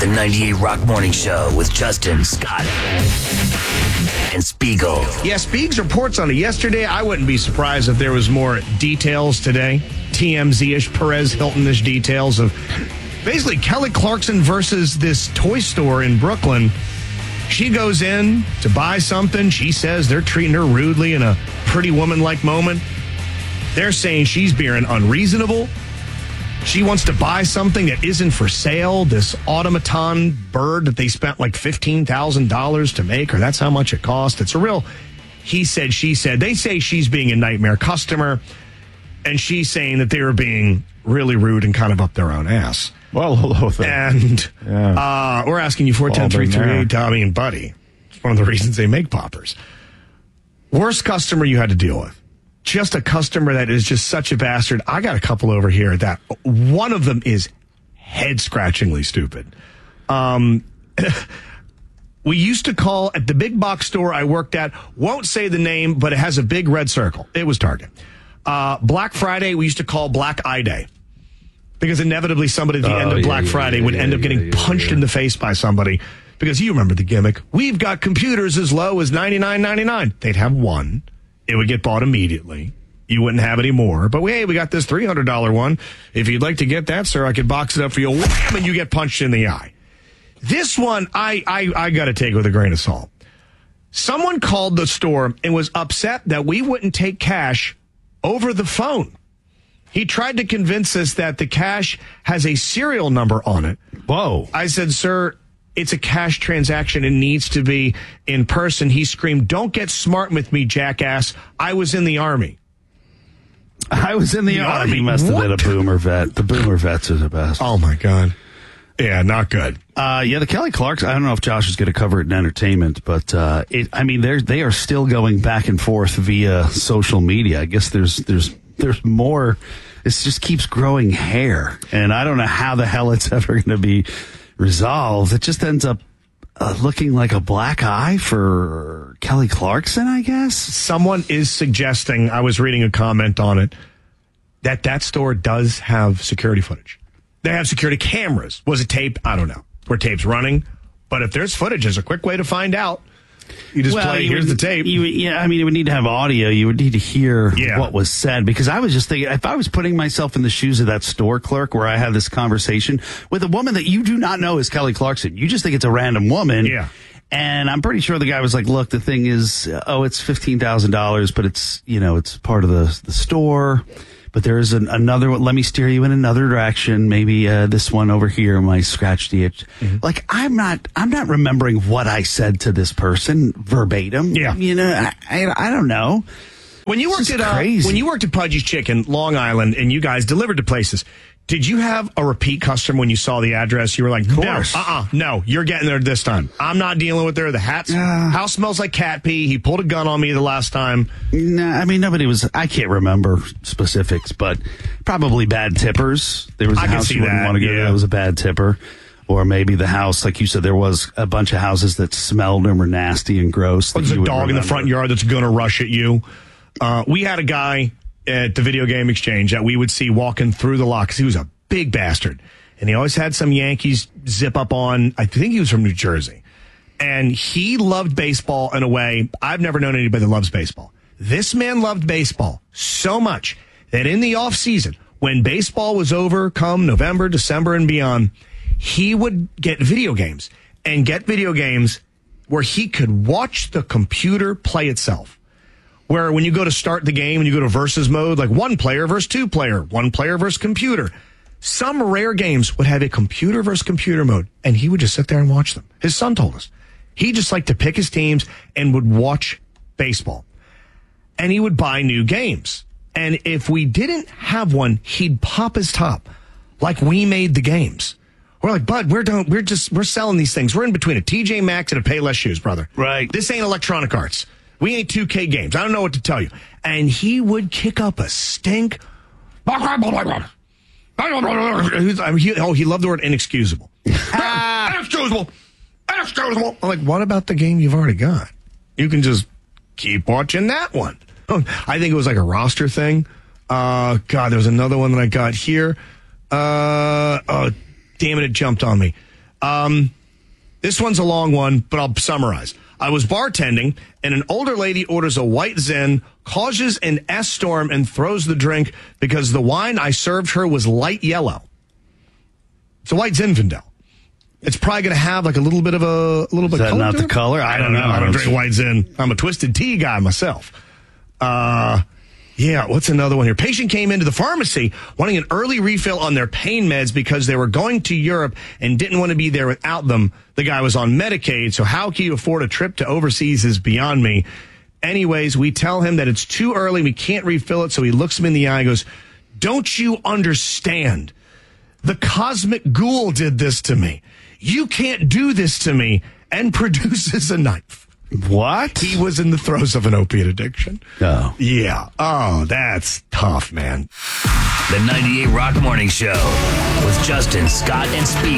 The 98 Rock Morning Show with Justin, Scott, and Spiegel. Yeah, Spiegs reports on it yesterday. I wouldn't be surprised if there was more details today. TMZ-ish, Perez Hilton-ish details of basically Kelly Clarkson versus this toy store in Brooklyn. She goes in to buy something. She says they're treating her rudely in a Pretty Woman-like moment. They're saying she's being unreasonable. She wants to buy something that isn't for sale, this automaton bird that they spent like $15,000 to make, or that's how much it cost. It's a real he said, she said. They say she's being a nightmare customer, and she's saying that they were being really rude and kind of up their own ass. Well, hello there. And we're asking you 410-338, Tommy and Buddy. It's one of the reasons they make poppers. Worst customer you had to deal with. Just a customer that is just such a bastard. I got a couple over here that one of them is head-scratchingly stupid. We used to call at the big box store I worked at, won't say the name, but it has a big red circle. It was Target. Black Friday, we used to call Black Eye Day. Because inevitably somebody at the end of Black Friday would end up getting punched in the face by somebody. Because you remember the gimmick. We've got computers as low as $99.99. They'd have one. It would get bought immediately. You wouldn't have any more. But, hey, we got this $300 one. If you'd like to get that, sir, I could box it up for you. Wham! And you get punched in the eye. This one, I got to take with a grain of salt. Someone called the store and was upset that we wouldn't take cash over the phone. He tried to convince us that the cash has a serial number on it. Whoa. I said, sir, it's a cash transaction. It needs to be in person. He screamed, don't get smart with me, jackass. I was in the Army. I was in the Army. Must have been a boomer vet. The boomer vets are the best. Oh, my God. Yeah, not good. The Kelly Clarkson, I don't know if Josh is going to cover it in entertainment, but they are still going back and forth via social media. I guess there's more. It just keeps growing hair, and I don't know how the hell it's ever going to be resolved. It just ends up looking like a black eye for Kelly Clarkson, I guess. Someone is suggesting, I was reading a comment on it, that store does have security footage. They have security cameras. Was it tape? I don't know. Were tapes running? But if there's footage, there's a quick way to find out. You just play, here's the tape. It would need to have audio. You would need to hear what was said. Because I was just thinking, if I was putting myself in the shoes of that store clerk where I had this conversation with a woman that you do not know is Kelly Clarkson. You just think it's a random woman. Yeah. And I'm pretty sure the guy was like, look, the thing is, it's $15,000, but it's part of the store. But there is another one. Let me steer you in another direction. Maybe this one over here might scratch the itch. Mm-hmm. Like I'm not remembering what I said to this person verbatim. Yeah, I don't know. When you worked at Pudgy's Chicken, Long Island, and you guys delivered to places, did you have a repeat customer when you saw the address? You were like, no, you're getting there this time. I'm not dealing with her. The house smells like cat pee. He pulled a gun on me the last time. No, I mean, I can't remember specifics, but probably bad tippers. There was a house you wouldn't want to go to that was a bad tipper. Or maybe the house, like you said, there was a bunch of houses that smelled and were nasty and gross. There's a dog in the front yard that's going to rush at you. We had a guy at the video game exchange that we would see walking through the lot because he was a big bastard. And he always had some Yankees zip up on. I think he was from New Jersey. And he loved baseball in a way I've never known anybody that loves baseball. This man loved baseball so much that in the off season, when baseball was over, come November, December, and beyond, he would get video games where he could watch the computer play itself. Where when you go to start the game, when you go to versus mode, like one player versus two player, one player versus computer, some rare games would have a computer versus computer mode, and he would just sit there and watch them. His son told us. He just liked to pick his teams and would watch baseball. And he would buy new games. And if we didn't have one, he'd pop his top like we made the games. We're like, Bud, we're selling these things. We're in between a TJ Maxx and a Payless Shoes, brother. Right. This ain't Electronic Arts. We ain't 2K games. I don't know what to tell you. And he would kick up a stink. He loved the word inexcusable. Inexcusable. I'm like, what about the game you've already got? You can just keep watching that one. I think it was like a roster thing. God, there was another one that I got here. Damn it jumped on me. This one's a long one, but I'll summarize. I was bartending, and an older lady orders a white Zen, causes an S-storm, and throws the drink because the wine I served her was light yellow. It's a white Zinfandel. It's probably going to have like a little bit of a little bit. Is that color not to the it? color? I don't know. I don't drink white Zen. I'm a twisted tea guy myself. Yeah, what's another one here? Patient came into the pharmacy wanting an early refill on their pain meds because they were going to Europe and didn't want to be there without them. The guy was on Medicaid, so how can you afford a trip to overseas is beyond me. Anyways, we tell him that it's too early, we can't refill it, so he looks him in the eye and goes, "Don't you understand? The cosmic ghoul did this to me. You can't do this to me," and produces a knife. What? He was in the throes of an opiate addiction. Oh. Yeah. Oh, that's tough, man. The 98 Rock Morning Show with Justin, Scott, and Speed.